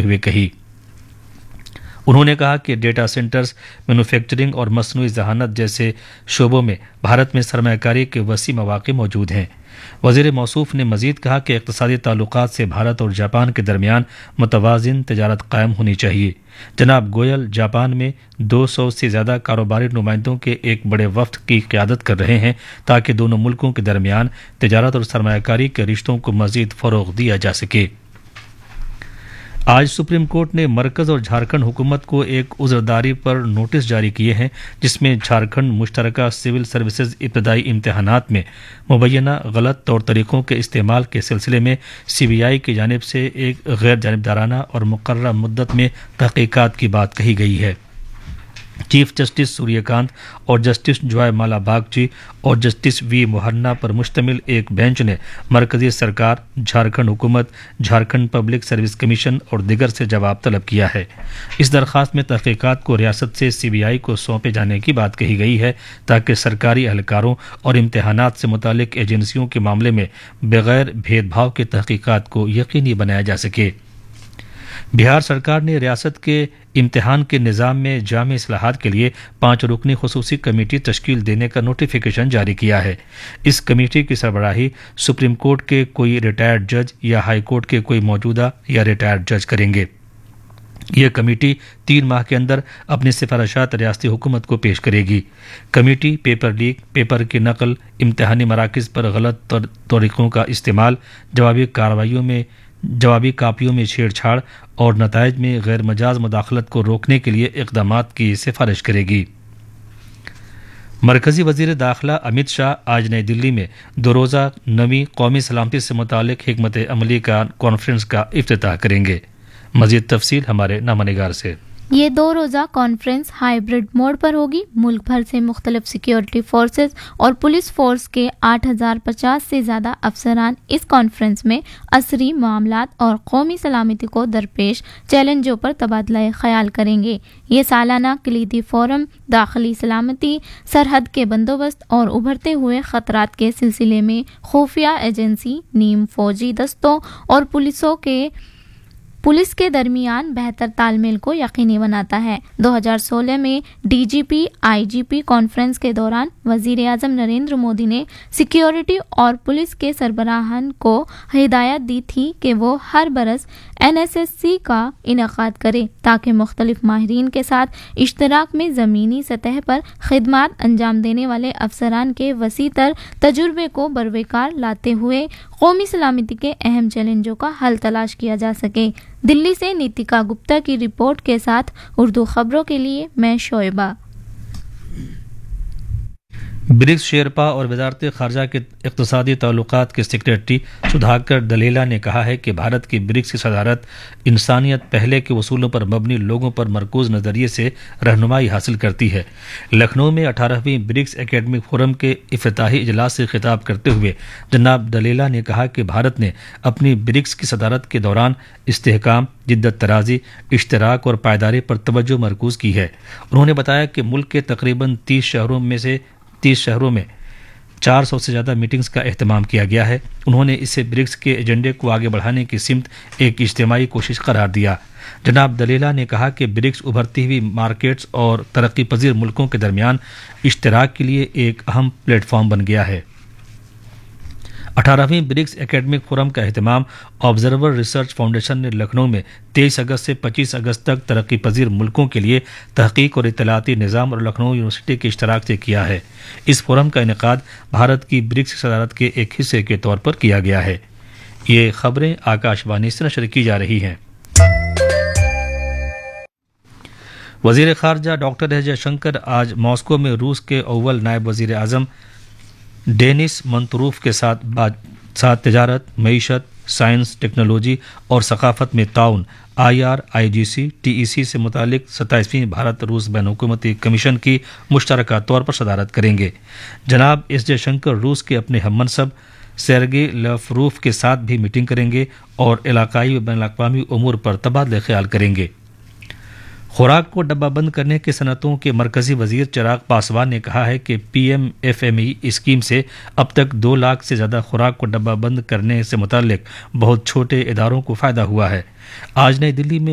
ہوئے کہی۔ انہوں نے کہا کہ ڈیٹا سینٹرز، مینوفیکچرنگ اور مصنوعی ذہانت جیسے شعبوں میں بھارت میں سرمایہ کاری کے وسیع مواقع موجود ہیں۔ وزیر موصوف نے مزید کہا کہ اقتصادی تعلقات سے بھارت اور جاپان کے درمیان متوازن تجارت قائم ہونی چاہیے۔ جناب گوئل جاپان میں 200 سے زیادہ کاروباری نمائندوں کے ایک بڑے وفد کی قیادت کر رہے ہیں تاکہ دونوں ملکوں کے درمیان تجارت اور سرمایہ کاری کے رشتوں کو مزید فروغ دیا جا سکے۔ آج سپریم کورٹ نے مرکز اور جھارکھنڈ حکومت کو ایک عذرداری پر نوٹس جاری کیے ہیں جس میں جھارکھنڈ مشترکہ سول سروسز ابتدائی امتحانات میں مبینہ غلط طور طریقوں کے استعمال کے سلسلے میں سی بی آئی کی جانب سے ایک غیر جانبدارانہ اور مقررہ مدت میں تحقیقات کی بات کہی گئی ہے۔ چیف جسٹس سوریہ کانت اور جسٹس جوائے مالا باگچی اور جسٹس وی موہنا پر مشتمل ایک بینچ نے مرکزی سرکار، جھارکھنڈ حکومت، جھارکھنڈ پبلک سروس کمیشن اور دیگر سے جواب طلب کیا ہے۔ اس درخواست میں تحقیقات کو ریاست سے سی بی آئی کو سونپے جانے کی بات کہی گئی ہے تاکہ سرکاری اہلکاروں اور امتحانات سے متعلق ایجنسیوں کے معاملے میں بغیر بھید بھاؤ کے تحقیقات کو یقینی بنایا جا سکے۔ بہار سرکار نے ریاست کے امتحان کے نظام میں جامع اصلاحات کے لیے 5 رکنی خصوصی کمیٹی تشکیل دینے کا نوٹیفیکیشن جاری کیا ہے۔ اس کمیٹی کی سربراہی سپریم کورٹ کے کوئی ریٹائرڈ جج یا ہائی کورٹ کے کوئی موجودہ یا ریٹائرڈ جج کریں گے۔ یہ کمیٹی 3 ماہ کے اندر اپنی سفارشات ریاستی حکومت کو پیش کرے گی۔ کمیٹی پیپر لیک، پیپر کی نقل، امتحانی مراکز پر غلط طریقوں کا استعمال، جوابی کاپیوں میں چھیڑ چھاڑ اور نتائج میں غیر مجاز مداخلت کو روکنے کے لیے اقدامات کی سفارش کرے گی۔ مرکزی وزیر داخلہ امت شاہ آج نئی دلی میں 2 روزہ 9ویں قومی سلامتی سے متعلق حکمت عملی کا کانفرنس کا افتتاح کریں گے۔ مزید تفصیل ہمارے نامہ نگار سے۔ یہ 2 روزہ کانفرنس ہائیبرڈ موڈ پر ہوگی۔ ملک بھر سے مختلف سیکیورٹی فورسز اور پولیس فورس کے 8050 سے زیادہ افسران اس کانفرنس میں عصری معاملات اور قومی سلامتی کو درپیش چیلنجوں پر تبادلہ خیال کریں گے۔ یہ سالانہ کلیدی فورم داخلی سلامتی، سرحد کے بندوبست اور ابھرتے ہوئے خطرات کے سلسلے میں خفیہ ایجنسی، نیم فوجی دستوں اور پولیس کے درمیان بہتر تال میل کو یقینی بناتا ہے۔ 2016 میں ڈی جی پی آئی جی پی کانفرنس کے دوران وزیر اعظم نریندر مودی نے سیکیورٹی اور پولیس کے سربراہان کو ہدایت دی تھی کہ وہ ہر برس NSSC کا انعقاد کرے تاکہ مختلف ماہرین کے ساتھ اشتراک میں زمینی سطح پر خدمات انجام دینے والے افسران کے وسیع تر تجربے کو بروقار لاتے ہوئے قومی سلامتی کے اہم چیلنجوں کا حل تلاش کیا جا سکے۔ دلی سے نیتیکا گپتا کی رپورٹ کے ساتھ اردو خبروں کے لیے میں شعیبہ۔ برکس شیرپا اور وزارت خارجہ کے اقتصادی تعلقات کے سیکریٹری سدھاکر دلیلا نے کہا ہے کہ بھارت کی برکس کی صدارت انسانیت پہلے کے اصولوں پر مبنی لوگوں پر مرکوز نظریے سے رہنمائی حاصل کرتی ہے۔ لکھنؤ میں 18ویں برکس اکیڈمک فورم کے افتتاحی اجلاس سے خطاب کرتے ہوئے جناب دلیلا نے کہا کہ بھارت نے اپنی برکس کی صدارت کے دوران استحکام، جدت طرازی، اشتراک اور پائیداری پر توجہ مرکوز کی ہے۔ انہوں نے بتایا کہ ملک کے تقریباً 30 شہروں میں 400 سے زیادہ میٹنگز کا اہتمام کیا گیا ہے۔ انہوں نے اسے برکس کے ایجنڈے کو آگے بڑھانے کی سمت ایک اجتماعی کوشش قرار دیا۔ جناب دلیلا نے کہا کہ برکس ابھرتی ہوئی مارکیٹس اور ترقی پذیر ملکوں کے درمیان اشتراک کے لیے ایک اہم پلیٹ فارم بن گیا ہے۔ 18ویں برکس اکیڈمک فورم کا اہتمام آبزرور ریسرچ فاؤنڈیشن نے لکھنؤ میں 23 اگست سے 25 اگست تک ترقی پذیر ملکوں کے لیے تحقیق اور اطلاعاتی نظام اور لکھنؤ یونیورسٹی کے اشتراک سے کیا ہے۔ اس فورم کا انعقاد بھارت کی برکس کی صدارت کے ایک حصے کے طور پر کیا گیا ہے۔ یہ خبریں آکاش وانی سے نشر کی جا رہی ہیں۔ وزیر خارجہ ڈاکٹر ایس جے شنکر آج ماسکو میں روس کے اول نائب وزیر اعظم ڈینس منتروف کے ساتھ تجارت، معیشت، سائنس، ٹیکنالوجی اور ثقافت میں تعاون IRIGC TEC سے متعلق 27ویں بھارت روس بین حکومتی کمیشن کی مشترکہ طور پر صدارت کریں گے۔ جناب ایس جے شنکر روس کے اپنے ہم منصب سیرگی لاوروف کے ساتھ بھی میٹنگ کریں گے اور علاقائی و بین الاقوامی امور پر تبادلہ خیال کریں گے۔ خوراک کو ڈبہ بند کرنے کی صنعتوں کے مرکزی وزیر چراغ پاسوان نے کہا ہے کہ PMFME اسکیم سے اب تک 2 لاکھ سے زیادہ خوراک کو ڈبہ بند کرنے سے متعلق بہت چھوٹے اداروں کو فائدہ ہوا ہے۔ آج نئی دلی میں